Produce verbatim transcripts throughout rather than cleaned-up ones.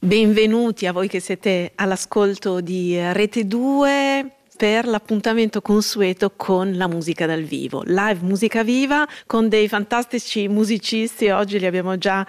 Benvenuti a voi che siete all'ascolto di Rete due per l'appuntamento consueto con la musica dal vivo, live musica viva con dei fantastici musicisti. Oggi li abbiamo già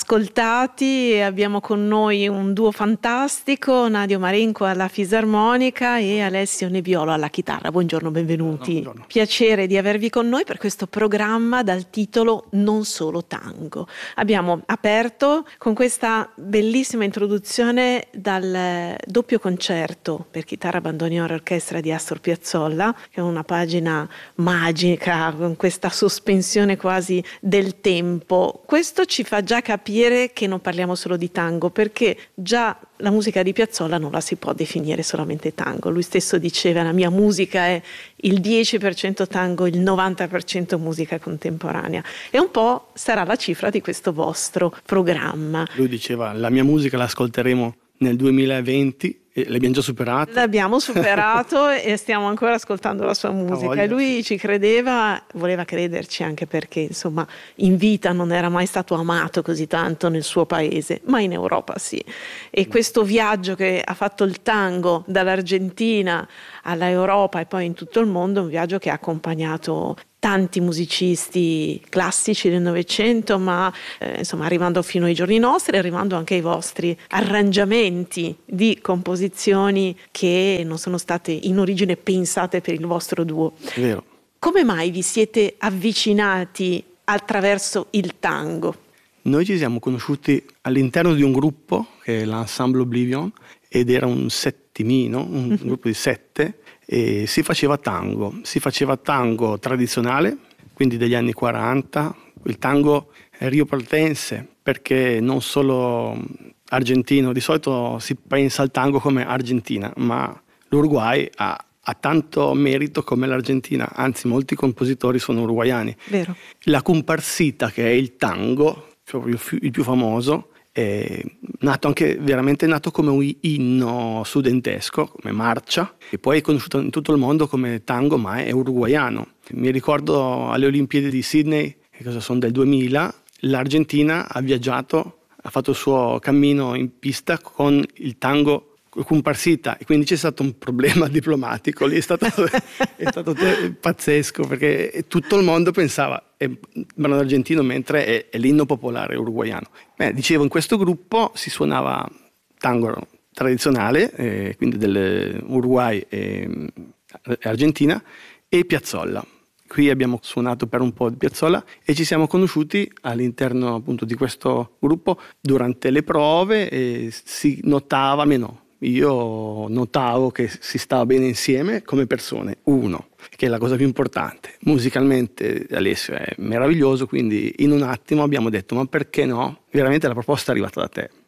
ascoltati e abbiamo con noi un duo fantastico, Nadio Marenco alla fisarmonica e Alessio Nebiolo alla chitarra. Buongiorno, benvenuti. Buongiorno. Piacere di avervi con noi per questo programma dal titolo Non solo tango. Abbiamo aperto con questa bellissima introduzione dal doppio concerto per chitarra, bandoneon e orchestra di Astor Piazzolla, che è una pagina magica con questa sospensione quasi del tempo. Questo ci fa già capire che non parliamo solo di tango, perché già la musica di Piazzolla non la si può definire solamente tango. Lui stesso diceva: la mia musica è il dieci per cento tango, il novanta per cento musica contemporanea. E un po' sarà la cifra di questo vostro programma. Lui diceva: la mia musica la ascolteremo nel duemilaventi e l'abbiamo già superato. L'abbiamo superato e stiamo ancora ascoltando la sua musica. E lui ci credeva, voleva crederci, anche perché insomma in vita non era mai stato amato così tanto nel suo paese, ma in Europa sì. E questo viaggio che ha fatto il tango dall'Argentina alla Europa e poi in tutto il mondo è un viaggio che ha accompagnato tanti musicisti classici del Novecento, ma eh, insomma arrivando fino ai giorni nostri, arrivando anche ai vostri arrangiamenti di composizioni che non sono state in origine pensate per il vostro duo. È vero. Come mai vi siete avvicinati attraverso il tango? Noi ci siamo conosciuti all'interno di un gruppo che è l'Ensemble Oblivion, ed era un settimino, un mm-hmm. gruppo di sette, e si faceva tango, si faceva tango tradizionale, quindi degli anni quaranta, il tango rioplatense, perché non solo argentino, di solito si pensa al tango come Argentina, ma l'Uruguay ha, ha tanto merito come l'Argentina, anzi molti compositori sono uruguaiani. Vero. La comparsita, che è il tango, proprio il più famoso, è nato anche veramente nato come un inno studentesco, come marcia, e poi è conosciuto in tutto il mondo come tango, ma è uruguaiano. Mi ricordo alle Olimpiadi di Sydney, che cosa sono del duemila, l'Argentina ha viaggiato, ha fatto il suo cammino in pista con il tango comparsita, e quindi c'è stato un problema diplomatico lì, è stato, è stato pazzesco, perché tutto il mondo pensava è brano argentino mentre è, è l'inno popolare uruguaiano. Beh, dicevo, in questo gruppo si suonava tango tradizionale, eh, quindi dell'Uruguay e Argentina, e Piazzolla. Qui abbiamo suonato per un po' di Piazzolla e ci siamo conosciuti all'interno appunto di questo gruppo durante le prove, e si notava, almeno io notavo, che si stava bene insieme come persone, uno, che è la cosa più importante. Musicalmente Alessio è meraviglioso, quindi in un attimo abbiamo detto: ma perché no? Veramente la proposta è arrivata da te.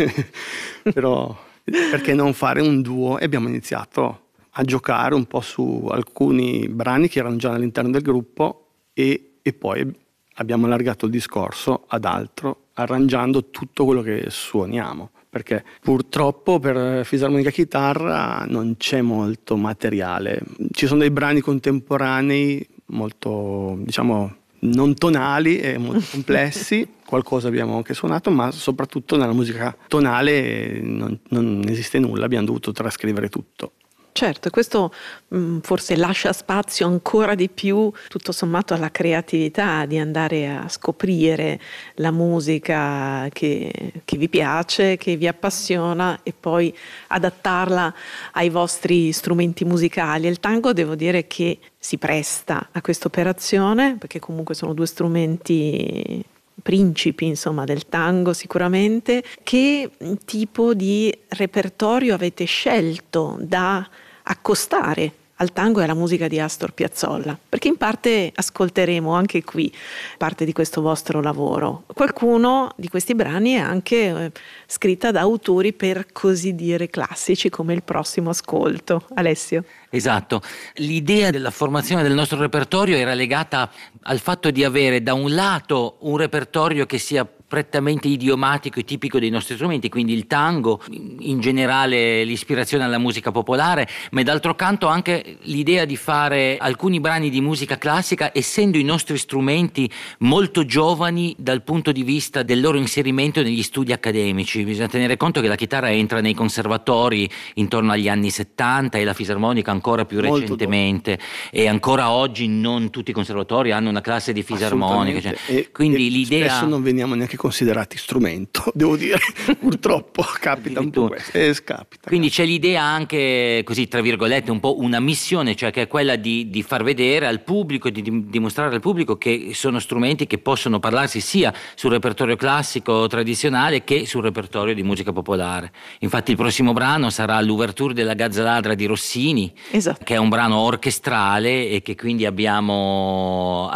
Però perché non fare un duo? E abbiamo iniziato a giocare un po' su alcuni brani che erano già all'interno del gruppo, e, e poi abbiamo allargato il discorso ad altro, arrangiando tutto quello che suoniamo, perché purtroppo per fisarmonica chitarra non c'è molto materiale. Ci sono dei brani contemporanei molto, diciamo, non tonali e molto complessi, qualcosa abbiamo anche suonato, ma soprattutto nella musica tonale non, non esiste nulla, abbiamo dovuto trascrivere tutto. Certo, questo mh, forse lascia spazio ancora di più, tutto sommato, alla creatività di andare a scoprire la musica che, che vi piace, che vi appassiona, e poi adattarla ai vostri strumenti musicali. Il tango, devo dire che si presta a questa operazione, perché comunque sono due strumenti principi, insomma, del tango sicuramente. Che tipo di repertorio avete scelto da accostare al tango e alla musica di Astor Piazzolla? Perché in parte ascolteremo anche qui parte di questo vostro lavoro. Qualcuno di questi brani è anche eh, scritta da autori per così dire classici, come il prossimo ascolto. Alessio? Esatto, l'idea della formazione del nostro repertorio era legata al fatto di avere da un lato un repertorio che sia prettamente idiomatico e tipico dei nostri strumenti, quindi il tango, in generale l'ispirazione alla musica popolare, ma d'altro canto anche l'idea di fare alcuni brani di musica classica essendo i nostri strumenti molto giovani dal punto di vista del loro inserimento negli studi accademici. Bisogna tenere conto che la chitarra entra nei conservatori intorno agli anni settanta e la fisarmonica ancora più molto recentemente dopo. E ancora oggi non tutti i conservatori hanno una classe di fisarmonica, cioè, e, quindi e l'idea spesso non veniamo neanche considerati strumento, devo dire, purtroppo capita un po' questo, eh, scapita, quindi capita. C'è l'idea anche così tra virgolette un po' una missione, cioè che è quella di, di far vedere al pubblico, di, di dimostrare al pubblico che sono strumenti che possono parlarsi sia sul repertorio classico tradizionale che sul repertorio di musica popolare. Infatti il prossimo brano sarà l'ouverture della Gazzaladra di Rossini, esatto, che è un brano orchestrale e che quindi abbiamo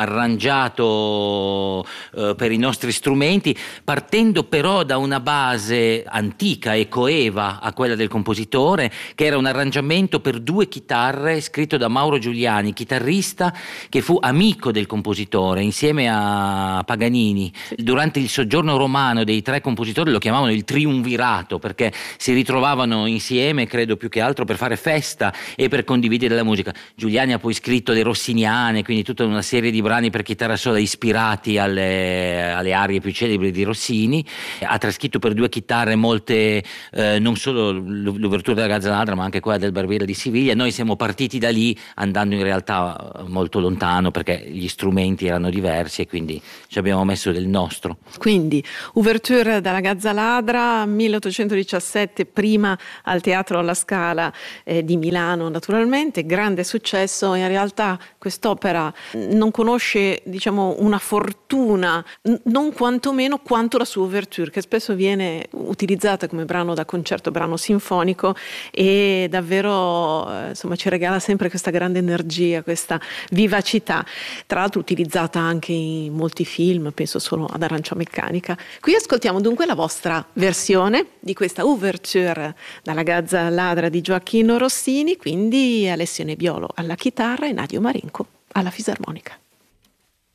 arrangiato eh, per i nostri strumenti, partendo però da una base antica e coeva a quella del compositore, che era un arrangiamento per due chitarre scritto da Mauro Giuliani, chitarrista che fu amico del compositore insieme a Paganini. Durante il soggiorno romano dei tre compositori lo chiamavano il triumvirato, perché si ritrovavano insieme, credo più che altro per fare festa e per condividere la musica. Giuliani ha poi scritto le Rossiniane, quindi tutta una serie di brani per chitarra sola ispirati alle, alle arie più celebri di Rossini. Ha trascritto per due chitarre molte, eh, non solo l'ouverture della Gazzaladra ma anche quella del Barbiere di Siviglia. Noi siamo partiti da lì andando in realtà molto lontano perché gli strumenti erano diversi e quindi ci abbiamo messo del nostro. Quindi ouverture dalla Gazzaladra milleottocentodiciassette, prima al Teatro alla Scala eh, di Milano, naturalmente grande successo. In realtà quest'opera non conosce, diciamo, una fortuna, n- non quantomeno quanto la sua ouverture, che spesso viene utilizzata come brano da concerto, brano sinfonico, e davvero eh, insomma ci regala sempre questa grande energia, questa vivacità, tra l'altro utilizzata anche in molti film, penso solo ad Arancia Meccanica. Qui ascoltiamo dunque la vostra versione di questa ouverture dalla Gazzaladra di Gioacchino Rossini, quindi Alessio Nebbiolo alla chitarra e Nadio Marenco alla fisarmonica.